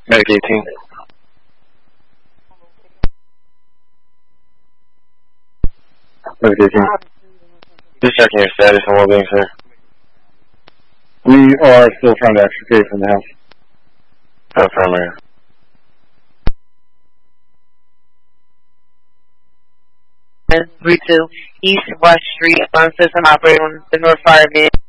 Medic 18. Medic 18. Just checking your status and well-being, sir. We are still trying to extricate from the house. Affirmative. Route 2, East West Street, alarm system operating on the North Fire Van.